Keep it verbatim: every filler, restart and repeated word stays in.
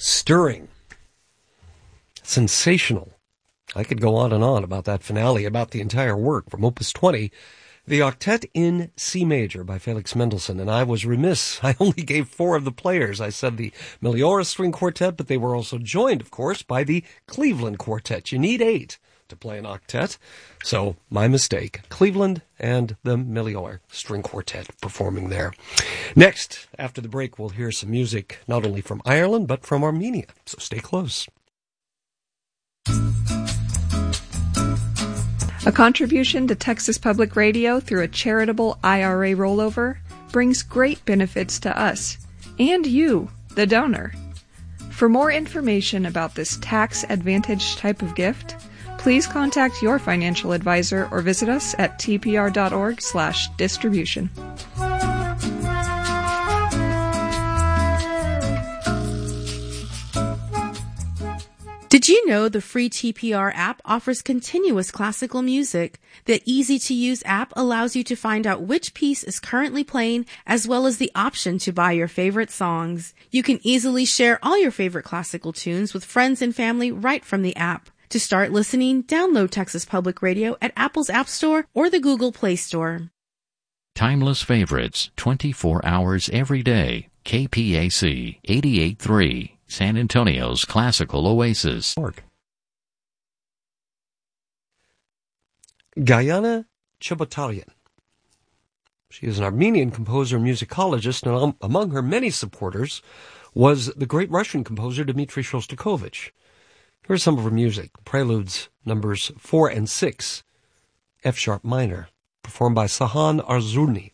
stirring, sensational. I could go on and on about that finale, about the entire work from Opus twenty, the Octet in C Major by Felix Mendelssohn, and I was remiss. I only gave four of the players. I said the Meliora String Quartet, but they were also joined, of course, by the Cleveland Quartet. You need eight to play an octet, so my mistake. Cleveland and the Meliora String Quartet performing there. Next, after the break, we'll hear some music not only from Ireland, but from Armenia, so stay close. A contribution to Texas Public Radio through a charitable I R A rollover brings great benefits to us and you, the donor. For more information about this tax-advantaged type of gift, please contact your financial advisor or visit us at tpr.org slash distribution. Did you know the free T P R app offers continuous classical music? The easy-to-use app allows you to find out which piece is currently playing, as well as the option to buy your favorite songs. You can easily share all your favorite classical tunes with friends and family right from the app. To start listening, download Texas Public Radio at Apple's App Store or the Google Play Store. Timeless favorites, twenty-four hours every day. K P A C eighty-eight point three. San Antonio's classical oasis. Gayana Chebotaryan. She is an Armenian composer and musicologist, and among her many supporters was the great Russian composer Dmitri Shostakovich. Here's some of her music. Preludes numbers four and six, F-sharp minor, performed by Sahan Arzurny.